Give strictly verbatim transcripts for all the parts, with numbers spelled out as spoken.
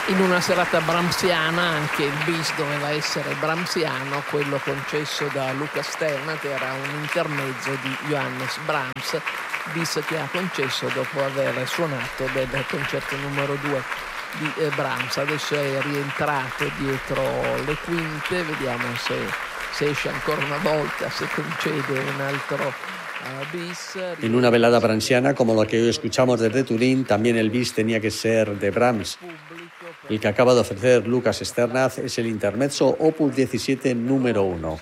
In una serata brahmsiana anche il bis doveva essere brahmsiano, quello concesso da Luca Sternat era un intermezzo di Johannes Brahms, bis che ha concesso dopo aver suonato del concerto numero due di eh, Brahms. Adesso è rientrato dietro le quinte, vediamo se, se esce ancora una volta, se concede un altro En una velada brahmsiana como la que hoy escuchamos desde Turín, también el bis tenía que ser de Brahms. El que acaba de ofrecer Lucas Sternat es el intermezzo Opus diecisiete número uno.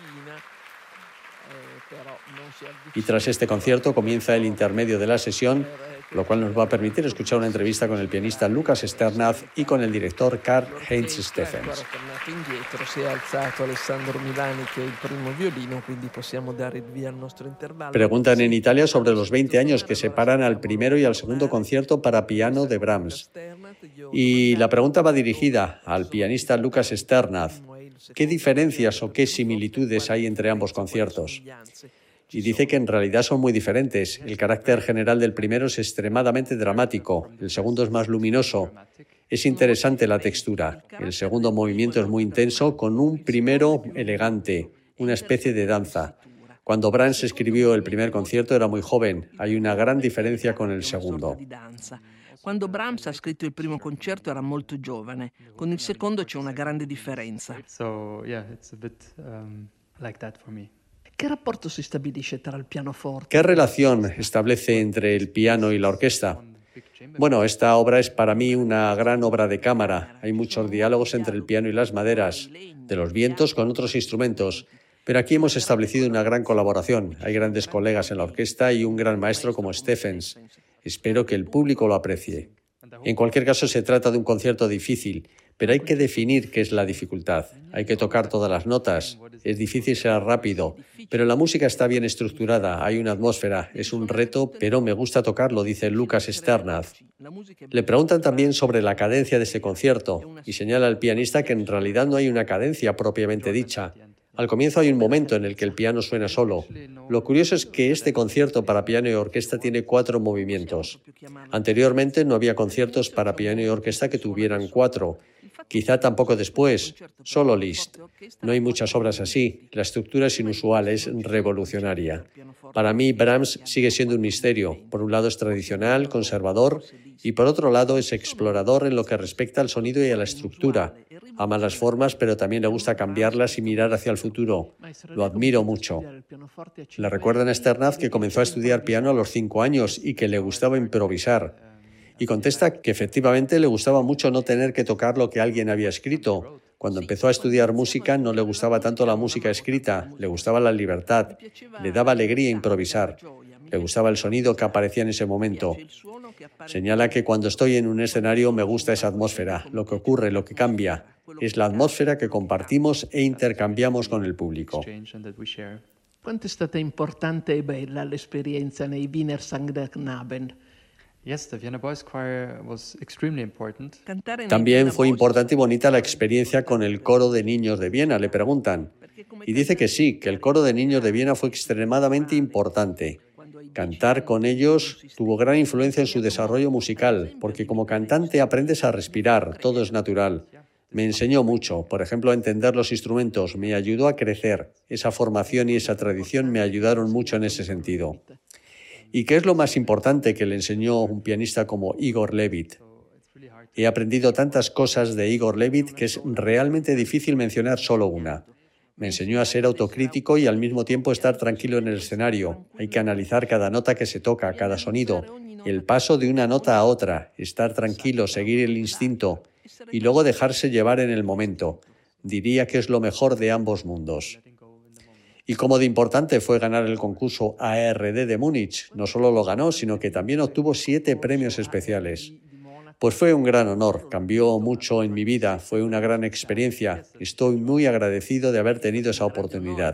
Y tras este concierto comienza el intermedio de la sesión, lo cual nos va a permitir escuchar una entrevista con el pianista Lucas Sternat y con el director Karl-Heinz Steffens. Preguntan en Italia sobre los veinte años que separan al primero y al segundo concierto para piano de Brahms. Y la pregunta va dirigida al pianista Lucas Sternat. ¿Qué diferencias o qué similitudes hay entre ambos conciertos? Y dice que en realidad son muy diferentes. El carácter general del primero es extremadamente dramático, el segundo es más luminoso. Es interesante la textura. El segundo movimiento es muy intenso, con un primero elegante, una especie de danza. Cuando Brahms escribió el primer concierto era muy joven. Hay una gran diferencia con el segundo. Quando Brahms ha scritto il primo concerto era molto giovane, con il secondo c'è una grande differenza. So, yeah, it's a bit um, like that for me. ¿Qué rapporto si stabilisce tra il pianoforte? ¿Qué relación establece entre el piano y la orquesta? Bueno, esta obra es para mí una gran obra de cámara. Hay muchos diálogos entre el piano y las maderas, de los vientos con otros instrumentos. Pero aquí hemos establecido una gran colaboración. Hay grandes colegas en la orquesta y un gran maestro como Steffens. Espero que el público lo aprecie. En cualquier caso, se trata de un concierto difícil, pero hay que definir qué es la dificultad. Hay que tocar todas las notas. Es difícil ser rápido, pero la música está bien estructurada, hay una atmósfera, es un reto, pero me gusta tocarlo, dice Lucas Sternat. Le preguntan también sobre la cadencia de este concierto y señala el pianista que en realidad no hay una cadencia propiamente dicha. Al comienzo hay un momento en el que el piano suena solo. Lo curioso es que este concierto para piano y orquesta tiene cuatro movimientos. Anteriormente no había conciertos para piano y orquesta que tuvieran cuatro. Quizá tampoco después, solo Liszt. No hay muchas obras así. La estructura es inusual, es revolucionaria. Para mí, Brahms sigue siendo un misterio. Por un lado es tradicional, conservador, y por otro lado es explorador en lo que respecta al sonido y a la estructura. Ama las formas, pero también le gusta cambiarlas y mirar hacia el futuro. Lo admiro mucho. Le recuerdan a Sternat que comenzó a estudiar piano a los cinco años y que le gustaba improvisar. Y contesta que efectivamente le gustaba mucho no tener que tocar lo que alguien había escrito. Cuando empezó a estudiar música no le gustaba tanto la música escrita, le gustaba la libertad, le daba alegría improvisar, le gustaba el sonido que aparecía en ese momento. Señala que cuando estoy en un escenario me gusta esa atmósfera, lo que ocurre, lo que cambia, es la atmósfera que compartimos e intercambiamos con el público. Quanto è stata importante e bella l'esperienza nei Wiener Sangknaben? Yes, the Vienna Boys Choir was extremely important. También fue importante y bonita la experiencia con el coro de niños de Viena, le preguntan. Y dice que sí, que el coro de niños de Viena fue extremadamente importante. Cantar con ellos tuvo gran influencia en su desarrollo musical, porque como cantante aprendes a respirar, todo es natural. Me enseñó mucho, por ejemplo, a entender los instrumentos, me ayudó a crecer. Esa formación y esa tradición me ayudaron mucho en ese sentido. ¿Y qué es lo más importante que le enseñó un pianista como Igor Levit? He aprendido tantas cosas de Igor Levit que es realmente difícil mencionar solo una. Me enseñó a ser autocrítico y al mismo tiempo estar tranquilo en el escenario. Hay que analizar cada nota que se toca, cada sonido, el paso de una nota a otra, estar tranquilo, seguir el instinto y luego dejarse llevar en el momento. Diría que es lo mejor de ambos mundos. Y cómo de importante fue ganar el concurso A R D de Múnich. No solo lo ganó, sino que también obtuvo siete premios especiales. Pues fue un gran honor, cambió mucho en mi vida, fue una gran experiencia. Estoy muy agradecido de haber tenido esa oportunidad.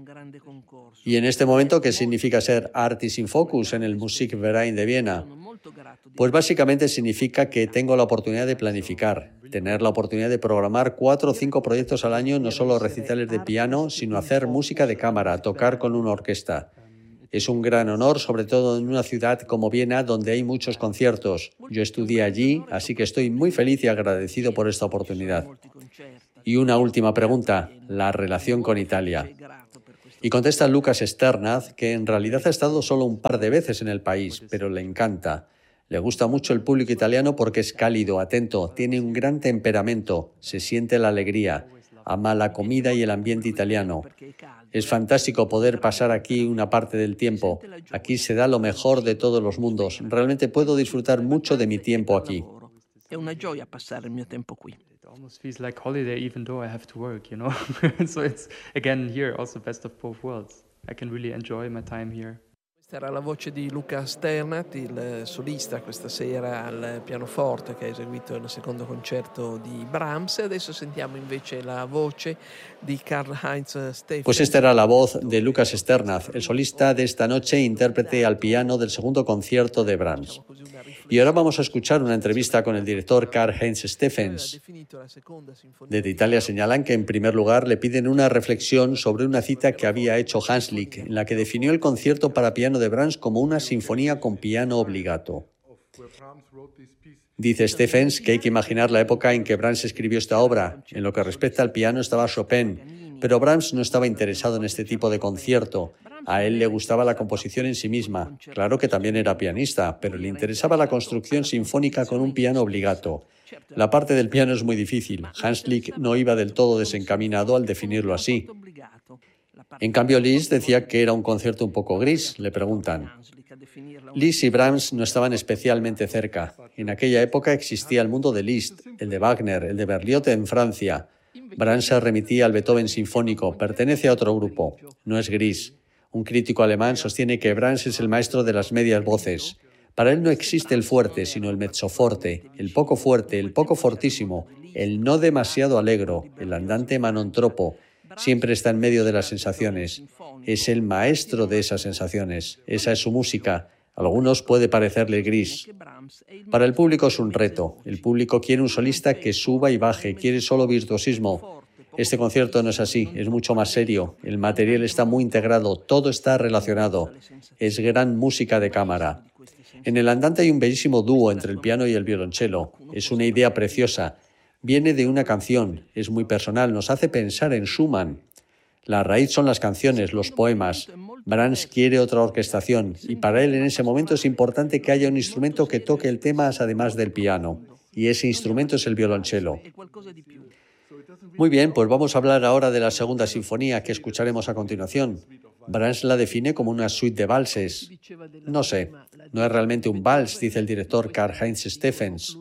Y en este momento, ¿qué significa ser Artist in Focus en el Musikverein de Viena? Pues básicamente significa que tengo la oportunidad de planificar, tener la oportunidad de programar cuatro o cinco proyectos al año, no solo recitales de piano, sino hacer música de cámara, tocar con una orquesta. Es un gran honor, sobre todo en una ciudad como Viena, donde hay muchos conciertos. Yo estudié allí, así que estoy muy feliz y agradecido por esta oportunidad. Y una última pregunta, la relación con Italia. Y contesta Lucas Sternaz que en realidad ha estado solo un par de veces en el país, pero le encanta. Le gusta mucho el público italiano porque es cálido, atento, tiene un gran temperamento, se siente la alegría, ama la comida y el ambiente italiano. Es fantástico poder pasar aquí una parte del tiempo. Aquí se da lo mejor de todos los mundos. Realmente puedo disfrutar mucho de mi tiempo aquí. È una gioia passare il mio tempo qui. It almost feels like holiday even though I have to work, you know. So it's again here also best of both worlds. I can really enjoy my time here. Questa era la voce di Luca Sternat, il solista questa sera al pianoforte che ha eseguito il secondo concerto di Brahms. Adesso sentiamo invece la voce di Karl-Heinz Steffens. Pues esta era la voz de Lucas Sternaz, el solista de esta noche, intérprete al piano del segundo concierto de Brahms. Y ahora vamos a escuchar una entrevista con el director Karl-Heinz Steffens. Desde Italia señalan que en primer lugar le piden una reflexión sobre una cita que había hecho Hanslick, en la que definió el concierto para piano de Brahms como una sinfonía con piano obligato. Dice Steffens que hay que imaginar la época en que Brahms escribió esta obra. En lo que respecta al piano estaba Chopin, pero Brahms no estaba interesado en este tipo de concierto. A él le gustaba la composición en sí misma. Claro que también era pianista, pero le interesaba la construcción sinfónica con un piano obligato. La parte del piano es muy difícil. Hanslick no iba del todo desencaminado al definirlo así. En cambio, Liszt decía que era un concierto un poco gris. Le preguntan. Liszt y Brahms no estaban especialmente cerca. En aquella época existía el mundo de Liszt, el de Wagner, el de Berlioz en Francia. Brahms se remitía al Beethoven sinfónico, pertenece a otro grupo, no es gris. Un crítico alemán sostiene que Brahms es el maestro de las medias voces. Para él no existe el fuerte, sino el mezzoforte, el poco fuerte, el poco fortísimo, el no demasiado alegro, el andante manontropo. Siempre está en medio de las sensaciones. Es el maestro de esas sensaciones. Esa es su música. A algunos puede parecerle gris. Para el público es un reto. El público quiere un solista que suba y baje, quiere solo virtuosismo. Este concierto no es así, es mucho más serio. El material está muy integrado, todo está relacionado. Es gran música de cámara. En el andante hay un bellísimo dúo entre el piano y el violonchelo. Es una idea preciosa. Viene de una canción, es muy personal, nos hace pensar en Schumann. La raíz son las canciones, los poemas. Brahms quiere otra orquestación y para él en ese momento es importante que haya un instrumento que toque el tema además del piano. Y ese instrumento es el violonchelo. Muy bien, pues vamos a hablar ahora de la segunda sinfonía que escucharemos a continuación. Brahms la define como una suite de valses. No sé, no es realmente un vals, dice el director Karl-Heinz Steffens.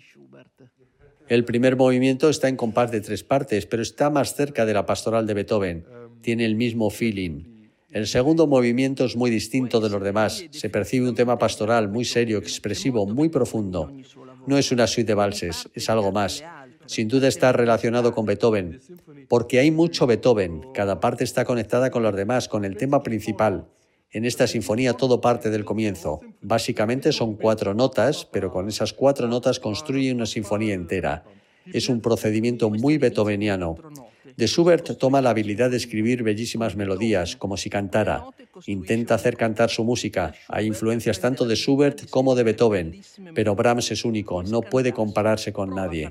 El primer movimiento está en compás de tres partes, pero está más cerca de la pastoral de Beethoven. Tiene el mismo feeling. El segundo movimiento es muy distinto de los demás. Se percibe un tema pastoral muy serio, expresivo, muy profundo. No es una suite de valses, es algo más. Sin duda está relacionado con Beethoven, porque hay mucho Beethoven, cada parte está conectada con las demás, con el tema principal. En esta sinfonía todo parte del comienzo. Básicamente son cuatro notas, pero con esas cuatro notas construye una sinfonía entera. Es un procedimiento muy beethoveniano. De Schubert toma la habilidad de escribir bellísimas melodías, como si cantara. Intenta hacer cantar su música. Hay influencias tanto de Schubert como de Beethoven, pero Brahms es único, no puede compararse con nadie.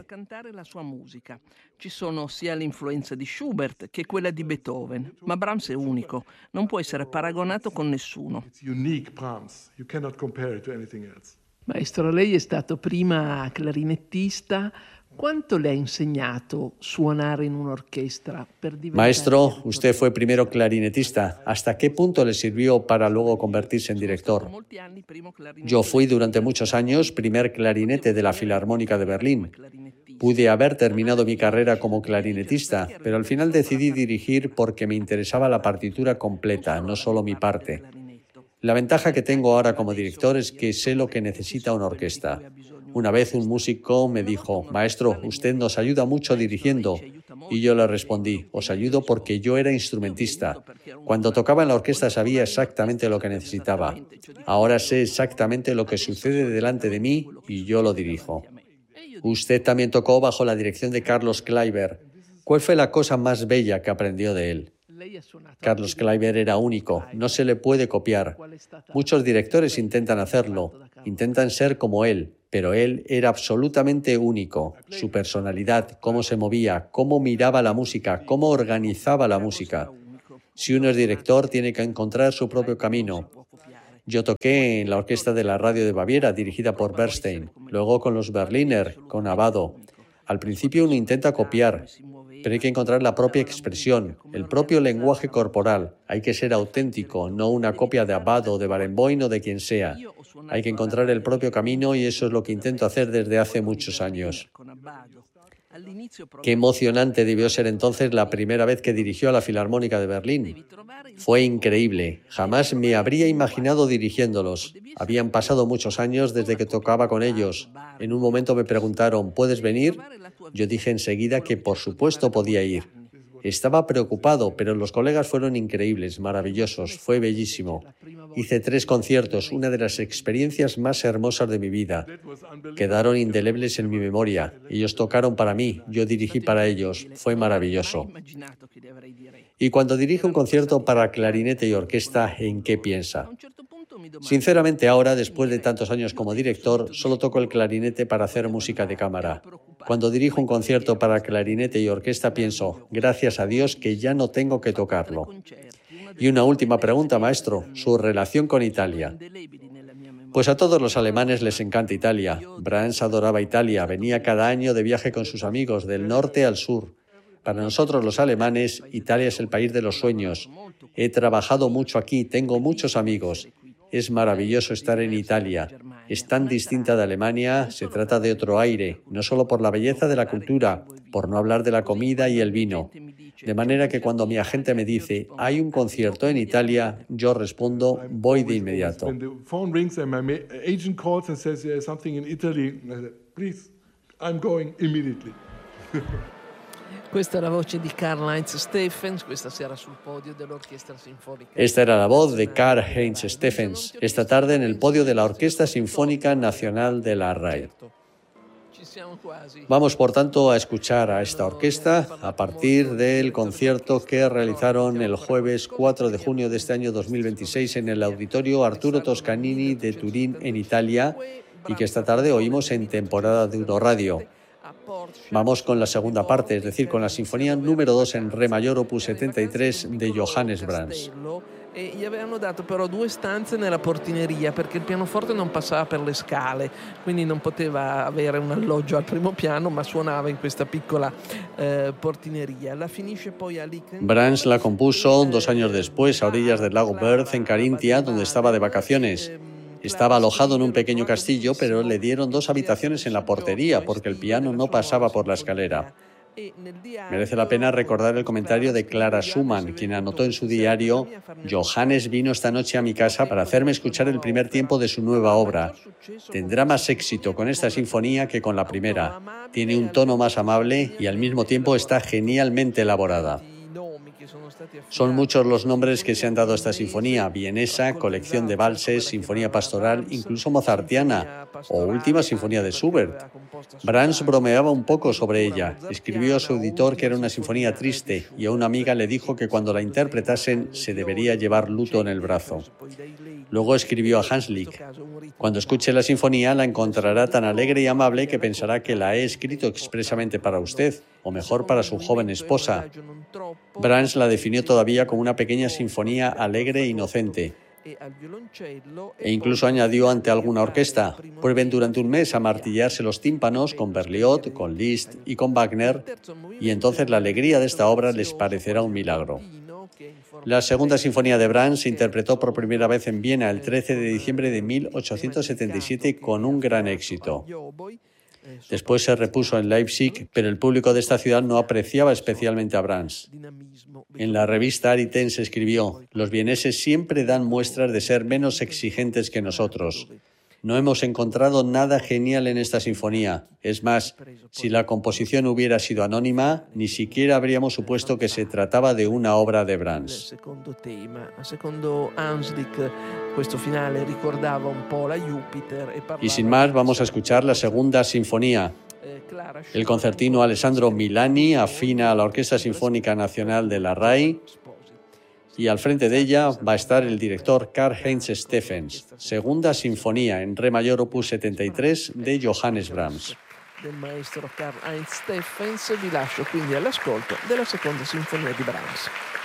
Ci sono sia le influenze di Schubert che quella di Beethoven, ma Brahms è unico, non può essere paragonato con nessuno. Maestro, lei è stato prima clarinettista. ¿Cuánto le ha enseñado suonar en una orquesta? Maestro, usted fue primero clarinetista. ¿Hasta qué punto le sirvió para luego convertirse en director? Yo fui durante muchos años primer clarinete de la Filarmónica de Berlín. Pude haber terminado mi carrera como clarinetista, pero al final decidí dirigir porque me interesaba la partitura completa, no solo mi parte. La ventaja que tengo ahora como director es que sé lo que necesita una orquesta. Una vez un músico me dijo, maestro, usted nos ayuda mucho dirigiendo. Y yo le respondí, os ayudo porque yo era instrumentista. Cuando tocaba en la orquesta sabía exactamente lo que necesitaba. Ahora sé exactamente lo que sucede delante de mí y yo lo dirijo. Usted también tocó bajo la dirección de Carlos Kleiber. ¿Cuál fue la cosa más bella que aprendió de él? Carlos Kleiber era único, no se le puede copiar. Muchos directores intentan hacerlo, intentan ser como él, pero él era absolutamente único. Su personalidad, cómo se movía, cómo miraba la música, cómo organizaba la música. Si uno es director, tiene que encontrar su propio camino. Yo toqué en la orquesta de la radio de Baviera, dirigida por Bernstein, luego con los Berliner, con Abbado. Al principio uno intenta copiar, pero hay que encontrar la propia expresión, el propio lenguaje corporal. Hay que ser auténtico, no una copia de Abbado, de Barenboim o de quien sea. Hay que encontrar el propio camino y eso es lo que intento hacer desde hace muchos años. Qué emocionante debió ser entonces la primera vez que dirigió a la Filarmónica de Berlín. Fue increíble. Jamás me habría imaginado dirigiéndolos. Habían pasado muchos años desde que tocaba con ellos. En un momento me preguntaron, ¿puedes venir? Yo dije enseguida que por supuesto podía ir. Estaba preocupado, pero los colegas fueron increíbles, maravillosos. Fue bellísimo. Hice tres conciertos, una de las experiencias más hermosas de mi vida. Quedaron indelebles en mi memoria. Ellos tocaron para mí, yo dirigí para ellos. Fue maravilloso. Y cuando dirige un concierto para clarinete y orquesta, ¿en qué piensa? Sinceramente ahora, después de tantos años como director, solo toco el clarinete para hacer música de cámara. Cuando dirijo un concierto para clarinete y orquesta pienso, gracias a Dios que ya no tengo que tocarlo. Y una última pregunta, maestro, su relación con Italia. Pues a todos los alemanes les encanta Italia. Brahms adoraba Italia, venía cada año de viaje con sus amigos, del norte al sur. Para nosotros los alemanes, Italia es el país de los sueños. He trabajado mucho aquí, tengo muchos amigos. Es maravilloso estar en Italia. Es tan distinta de Alemania, se trata de otro aire, no solo por la belleza de la cultura, por no hablar de la comida y el vino. De manera que cuando mi agente me dice, hay un concierto en Italia, yo respondo, voy de inmediato. Questa è la voce di Karl-Heinz Steffens, questa sera sul podio dell'Orchestra Sinfonica. Esta era la voz de Karl-Heinz Steffens, esta tarde en el podio de la Orquesta Sinfónica Nacional de la RAI. Vamos, por tanto, a escuchar a esta orquesta a partir del concierto que realizaron el jueves cuatro de junio de este año dos mil veintiséis en el Auditorio Arturo Toscanini de Turín, en Italia, y que esta tarde oímos en Temporada de Uno Radio. Vamos con la segunda parte, es decir, con la Sinfonía número dos en Re mayor, opus setenta y tres de Johannes Brahms. E gli avevano dato però due stanze nella portineria perché il pianoforte non passava per le scale, quindi non poteva avere un alloggio al primo piano, ma suonava in questa piccola eh, portinería. La finisce poi a Licken. Brahms la compuso dos años después a orillas del lago Berth en Carintia, donde estaba de vacaciones. Estaba alojado en un pequeño castillo, pero le dieron dos habitaciones en la portería porque el piano no pasaba por la escalera. Merece la pena recordar el comentario de Clara Schumann, quien anotó en su diario: Johannes vino esta noche a mi casa para hacerme escuchar el primer tiempo de su nueva obra. Tendrá más éxito con esta sinfonía que con la primera. Tiene un tono más amable y al mismo tiempo está genialmente elaborada. Son muchos los nombres que se han dado a esta sinfonía: vienesa, colección de valses, sinfonía pastoral, incluso mozartiana o última sinfonía de Schubert. Brahms bromeaba un poco sobre ella. Escribió a su editor que era una sinfonía triste y a una amiga le dijo que cuando la interpretasen se debería llevar luto en el brazo. Luego escribió a Hanslick: cuando escuche la sinfonía la encontrará tan alegre y amable que pensará que la he escrito expresamente para usted, o mejor para su joven esposa. Brahms la definió todavía como una pequeña sinfonía alegre e inocente. E incluso añadió ante alguna orquesta: prueben durante un mes a martillarse los tímpanos con Berlioz, con Liszt y con Wagner, y entonces la alegría de esta obra les parecerá un milagro. La segunda sinfonía de Brahms se interpretó por primera vez en Viena el trece de diciembre de mil ochocientos setenta y siete con un gran éxito. Después se repuso en Leipzig, pero el público de esta ciudad no apreciaba especialmente a Brahms. En la revista Ariten se escribió: los vieneses siempre dan muestras de ser menos exigentes que nosotros. No hemos encontrado nada genial en esta sinfonía. Es más, si la composición hubiera sido anónima, ni siquiera habríamos supuesto que se trataba de una obra de Brahms. Y sin más, vamos a escuchar la segunda sinfonía. El concertino Alessandro Milani afina a la Orquesta Sinfónica Nacional de la RAI y al frente de ella va a estar el director Karl-Heinz Steffens, segunda sinfonía en re mayor opus setenta y tres de Johannes Brahms. Del maestro Karl-Heinz Steffens vi lascio quindi all'ascolto della seconda sinfonia di Brahms.